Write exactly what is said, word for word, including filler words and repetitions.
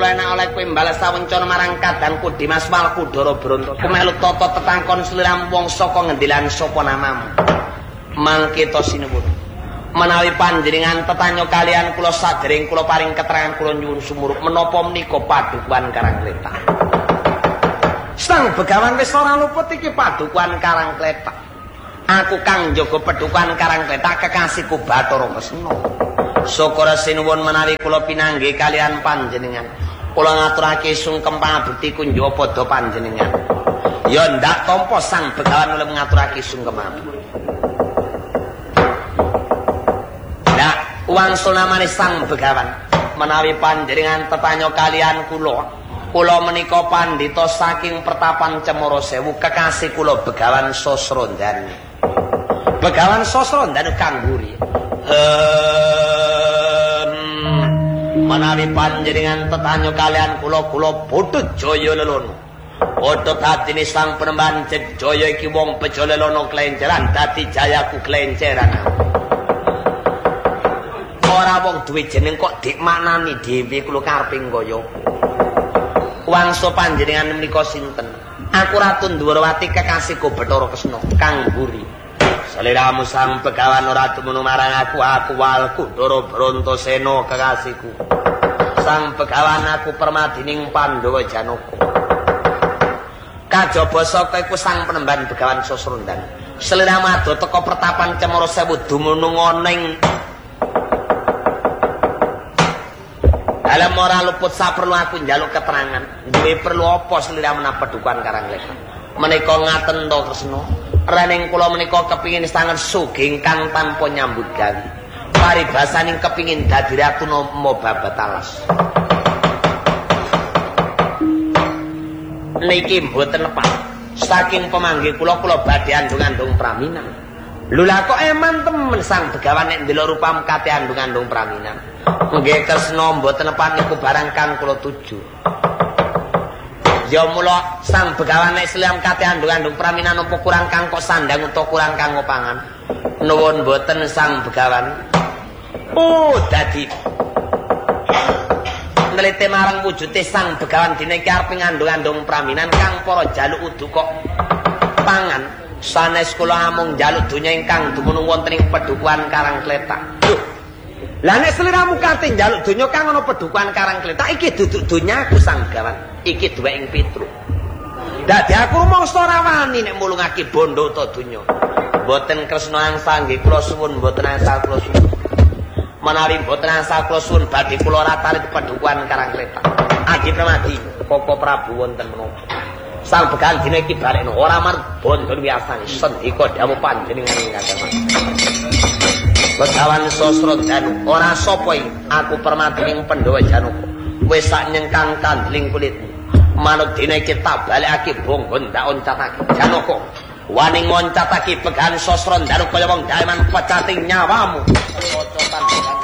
kula enak oleh kowe mbales sawencana marang kadangku Dimas Walkudara Bronto. Kumelu tata tetangkon seliram wong saka ngendilan sapa namamu. Mangkita sinuwun. Menawi panjenengan tetanyo kalian kula sadering kula paring keterangan kula nyuwun sumurup menapa menika padukuan Karangkletak. Sang Begawan wis ora luput iki padukuan Karangkletak. Aku kang njaga padukuan Karangkletak kekasihku Bathara Kresna. Syukur sinuwun menawi kula pinanggih kalian panjenengan. Kula ngaturake sungkem pangabekti kunjaya padha panjenengan. Ya ndak tampa Sang Begawan oleh ngaturake sungkem abekti. Lah, wangsul namane Sang Begawan menawi panjenengan tetanyo kalian kula. Kula menika pandhita saking Pertapan Cemara Sewu kekasih kula Begawan Sosrondanu. Begawan Sosrondanu kang nguri. Menawi panjenengan tetanyo kalian kula kula Bodho Jaya Lelono. Bodho dadine Sang Penemban Jaya iki wong bejo lelono klenceran dadi jayaku klenceran. Ora wong duwe jeneng kok dik maknani dhewe kula kareping kaya. Wangsa panjenengan menika sinten? Aku Ratu Ndwarawati kekasihku Bathara Kresna kang mburi. Saliramu Sang Begawan ora tumunu marang aku, aku Walkudara Brantosena kekasihku. Sang Begawan aku permadining Pandhawa Janaka. Kajaba saka iku Sang Penemban Begawan Sosrondan. Saliramu ado teka Pertapan Cemara Sewu dumunung ana ing dalam ora luput saperlu aku njaluk keterangan. Duwe perlu apa saliramu nang padukuan Karangkletak? Menika ngaten to Kresna. Rening kula menika kepingin sanget sugih kang tanpa nyambut gawe. Paribasaning kepingin dadi ratu nama babat alas. Niki mboten nepat. Saking pemanggih kula kula badhe andung-andung praminan. Lho lah kok eman temen Sang Begawan nek ndelok rupamu kate andung-andung praminan. Nggih Kresna mboten nepat niku barang kang kula tuju. Ya mula Sang Begawan nek seliam kate andung-andung praminan apa kurang kang kok sandang utawa kurang kang pangan. Nuwun mboten Sang Begawan. Oh dadi neliti marang wujude Sang Begawan dene iki arep ngandung-andung praminan kang para jaluk udu kok pangan. Sanes kula amung jaluk donya ingkang dumunung wonten ing padukuan Karangkletak. Lho. Lah nek sliramu kate njaluk donya kang ana padukuan Karangkletak iki duduk donyaku Sang Begawan. Iki duwe ing Pitruk. Dadi aku mangsa ora wani nek mulungake bondo ta donya. Mboten Kresna angsal nggih kula suwun mboten angsal kula suwun. Menawi mboten angsal kula suwun badhe kula ratari padukuan Karangkletak. Adi Pramadi, Koko Prabu wonten menapa? Sang Begawan dina iki balekno ora mar bondo wiyasane sendika dawuh panjenengan ingkang Begawan Sosrondanu ora sapa iki aku permadining Pandhawa Janaka. Wis sak nyengkang kandling kulitmu. Manut dina iki tak balekake bonggon tak oncatake Janaka. Wani ngoncatake Begawan Sosrondanu kaya wong daeman pecating nyawamu. Cocotan